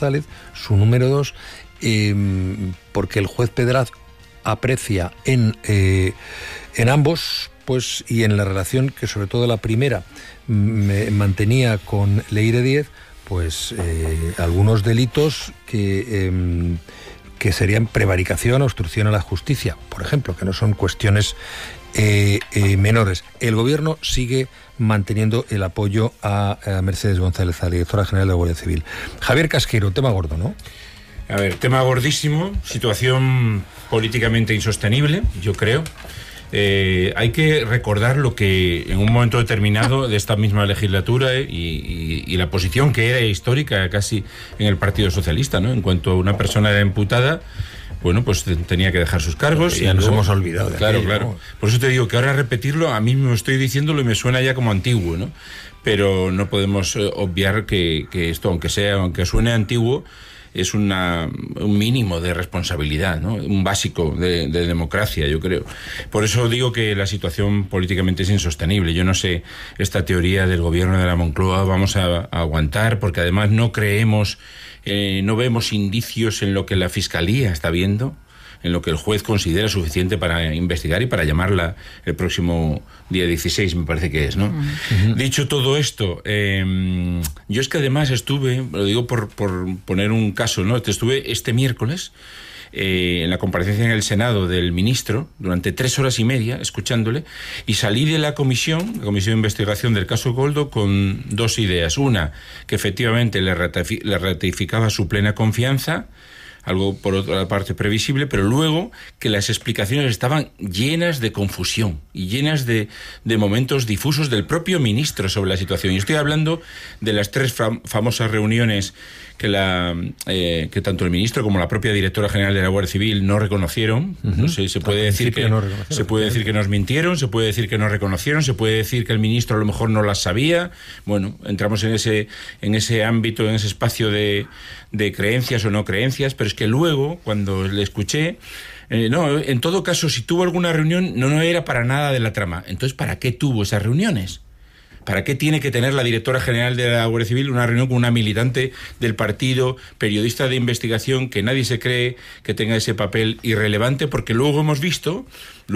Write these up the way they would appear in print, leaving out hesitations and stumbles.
González, su número 2, porque el juez Pedraz aprecia en ambos, pues, y en la relación que sobre todo la primera mantenía con Leire Díez, pues algunos delitos que serían prevaricación, obstrucción a la justicia, por ejemplo, que no son cuestiones menores. El gobierno sigue manteniendo el apoyo a Mercedes González, a la directora general de la Guardia Civil. Javier Casquero, tema gordo, ¿no? A ver, tema gordísimo, situación políticamente insostenible, yo creo. Hay que recordar lo que en un momento determinado de esta misma legislatura y la posición que era histórica casi en el Partido Socialista, ¿no? En cuanto una persona era imputada, bueno, pues tenía que dejar sus cargos. Ya nos hemos olvidado de Claro, aquello, claro. ¿no? Por eso te digo que ahora repetirlo, a mí me estoy diciéndolo y me suena ya como antiguo, ¿no? Pero no podemos obviar que esto, aunque suene antiguo, es un mínimo de responsabilidad, ¿no? Un básico de democracia, yo creo. Por eso digo que la situación políticamente es insostenible. Yo no sé, esta teoría del gobierno de la Moncloa vamos a aguantar, porque además no creemos, no vemos indicios en lo que la Fiscalía está viendo, en lo que el juez considera suficiente para investigar y para llamarla el próximo día 16, me parece que es, ¿no? Uh-huh. Dicho todo esto, yo es que además estuve, lo digo por poner un caso, ¿no? Estuve este miércoles en la comparecencia en el Senado del ministro durante 3 horas y media escuchándole, y salí de la comisión de investigación del caso Koldo con 2 ideas. Una, que efectivamente le ratificaba su plena confianza, algo por otra parte previsible, pero luego que las explicaciones estaban llenas de confusión y llenas de momentos difusos del propio ministro sobre la situación. Y estoy hablando de las 3 famosas reuniones que tanto el ministro como la propia directora general de la Guardia Civil no reconocieron. Uh-huh. No sé, se puede decir que nos mintieron, se puede decir que no reconocieron, se puede decir que el ministro a lo mejor no las sabía. Bueno, entramos en ese ámbito, en ese espacio de creencias o no creencias, pero es que luego, cuando le escuché, no, en todo caso, si tuvo alguna reunión, no era para nada de la trama. Entonces, ¿para qué tuvo esas reuniones? ¿Para qué tiene que tener la directora general de la Guardia Civil una reunión con una militante del partido, periodista de investigación, que nadie se cree que tenga ese papel irrelevante? Porque luego hemos visto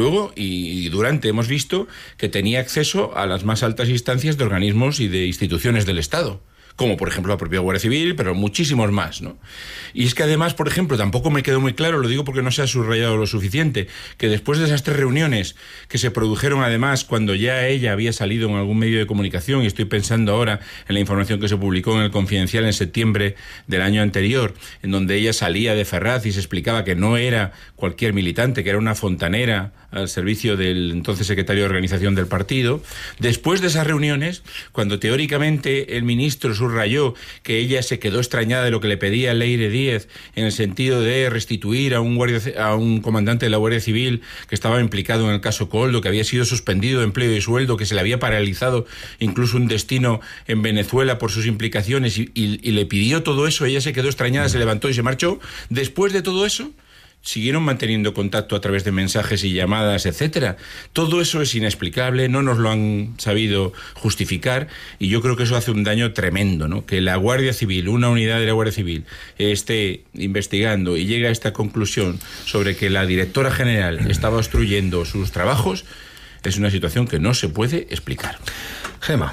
que tenía acceso a las más altas instancias de organismos y de instituciones del Estado, como por ejemplo la propia Guardia Civil, pero muchísimos más, ¿no? Y es que además, por ejemplo, tampoco me quedó muy claro, lo digo porque no se ha subrayado lo suficiente, que después de esas 3 reuniones que se produjeron además cuando ya ella había salido en algún medio de comunicación, y estoy pensando ahora en la información que se publicó en El Confidencial en septiembre del año anterior, en donde ella salía de Ferraz y se explicaba que no era cualquier militante, que era una fontanera al servicio del entonces secretario de organización del partido. Después de esas reuniones, cuando teóricamente el ministro subrayó que ella se quedó extrañada de lo que le pedía Leire Díez en el sentido de restituir a un comandante de la Guardia Civil que estaba implicado en el caso Koldo, que había sido suspendido de empleo y sueldo, que se le había paralizado incluso un destino en Venezuela por sus implicaciones, y le pidió todo eso, ella se quedó extrañada, se levantó y se marchó. Después de todo eso, siguieron manteniendo contacto a través de mensajes y llamadas, etcétera. Todo eso es inexplicable, no nos lo han sabido justificar, y yo creo que eso hace un daño tremendo, ¿no? Que la Guardia Civil, una unidad de la Guardia Civil, esté investigando y llegue a esta conclusión sobre que la directora general estaba obstruyendo sus trabajos, es una situación que no se puede explicar. Gema.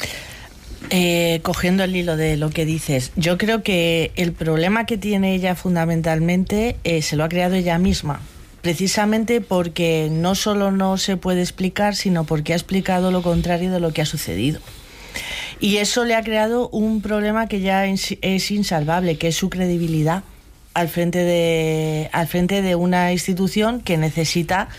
Cogiendo el hilo de lo que dices, yo creo que el problema que tiene ella fundamentalmente se lo ha creado ella misma, precisamente porque no solo no se puede explicar, sino porque ha explicado lo contrario de lo que ha sucedido. Y eso le ha creado un problema que ya es insalvable, que es su credibilidad al frente de una institución que necesita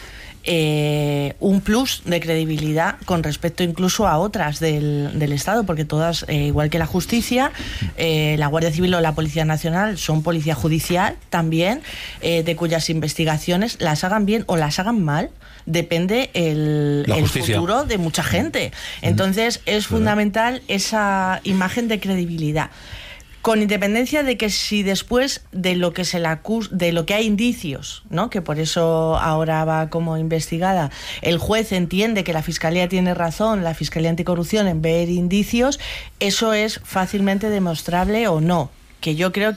un plus de credibilidad con respecto incluso a otras del Estado, porque todas, igual que la justicia, la Guardia Civil o la Policía Nacional son policía judicial también, de cuyas investigaciones las hagan bien o las hagan mal, depende el futuro de mucha gente. Entonces es fundamental esa imagen de credibilidad. Con independencia de que si después de lo que se le acusa, de lo que hay indicios, ¿no?, que por eso ahora va como investigada, el juez entiende que la Fiscalía tiene razón, la Fiscalía Anticorrupción, en ver indicios, eso es fácilmente demostrable o no. Que yo creo